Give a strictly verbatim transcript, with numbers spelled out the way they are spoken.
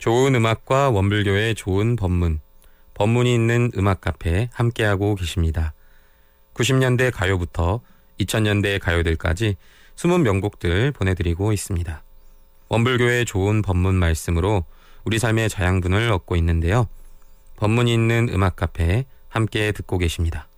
좋은 음악과 원불교의 좋은 법문, 법문이 있는 음악 카페 함께하고 계십니다. 구십 년대 가요부터 이천 년대 가요들까지 숨은 명곡들 보내드리고 있습니다. 원불교의 좋은 법문 말씀으로 우리 삶의 자양분을 얻고 있는데요. 법문이 있는 음악 카페 함께 듣고 계십니다.